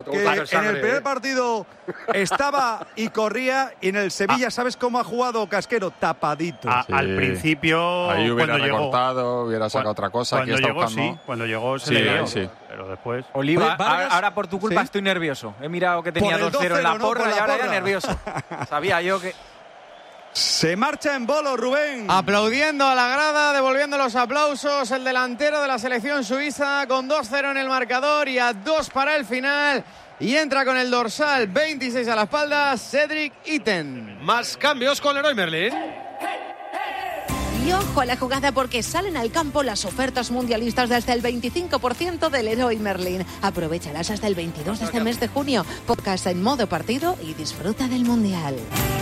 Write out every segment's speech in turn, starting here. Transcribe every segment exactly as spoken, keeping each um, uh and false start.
que en el primer partido estaba y corría, y en el Sevilla, ¿sabes cómo ha jugado Casquero? Tapadito. A, Sí. Al principio, ahí hubiera cuando recortado, llegó, hubiera sacado otra cosa. Cuando Aquí está llegó, buscando. sí. Cuando llegó se Sí, le dio. sí. Pero después... Oliva, Oye, Vargas, ahora, ahora por tu culpa ¿sí? estoy nervioso. He mirado que tenía Por el dos cero en la dos cero, ¿no? porra Por la y ahora ya porra. nervioso. Sabía yo que... Se marcha en bolo, Rubén. Aplaudiendo a la grada, devolviendo los aplausos, el delantero de la selección suiza con dos cero en el marcador y a dos para el final. Y entra con el dorsal veintiséis a la espalda, Cedric Itten. Más cambios con Leroy Merlin. Y ojo a la jugada porque salen al campo las ofertas mundialistas de hasta el veinticinco por ciento del Leroy Merlin. Aprovéchalas hasta el veintidós de este mes de junio. Podcast en modo partido y disfruta del Mundial.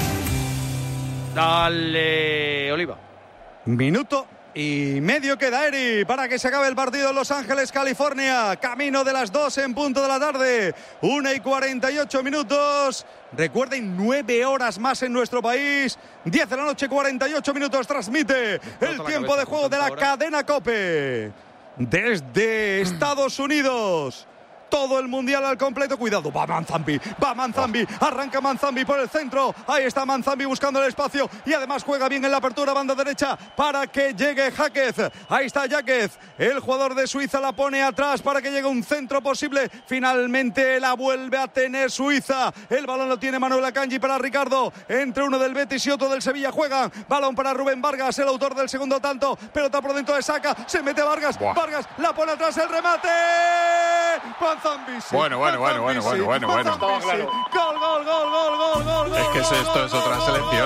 Dale, Oliva. Minuto y medio queda, Eri, para que se acabe el partido en Los Ángeles, California. Camino de las dos en punto de la tarde. Una y cuarenta y ocho minutos. Recuerden, nueve horas más en nuestro país. Diez de la noche, cuarenta y ocho minutos. Transmite el tiempo de juego de la cadena COPE. Desde Estados Unidos. Todo el mundial al completo. Cuidado, va Manzambi, va Manzambi, arranca Manzambi por el centro. Ahí está Manzambi buscando el espacio y además juega bien en la apertura, banda derecha, para que llegue Jáquez. Ahí está Jáquez, el jugador de Suiza la pone atrás para que llegue un centro posible. Finalmente la vuelve a tener Suiza. El balón lo tiene Manuel Akanji para Ricardo. Entre uno del Betis y otro del Sevilla juegan. Balón para Rubén Vargas, el autor del segundo tanto. Pelota por dentro de Saca, se mete Vargas. Buah. Vargas la pone atrás, el remate. Manzambisi. Bueno, bueno, bueno, bueno, bueno, bueno, bueno. Gol, gol, gol, gol, gol, gol, gol. Es que esto es otra selección.